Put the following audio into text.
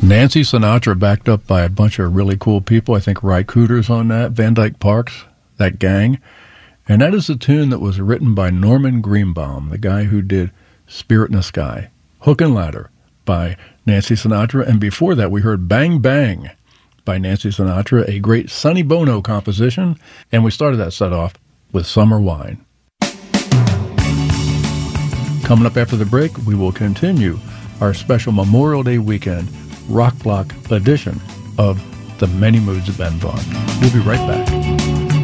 Nancy Sinatra backed up by a bunch of really cool people. I think Ry Cooder's on that, Van Dyke Parks, that gang. And that is a tune that was written by Norman Greenbaum, the guy who did Spirit in the Sky. Hook and Ladder by Nancy Sinatra. And before that, we heard Bang Bang by Nancy Sinatra, a great Sonny Bono composition. And we started that set off with Summer Wine. Coming up after the break, we will continue our special Memorial Day weekend Rock Block edition of The Many Moods of Ben Vaughn. We'll be right back.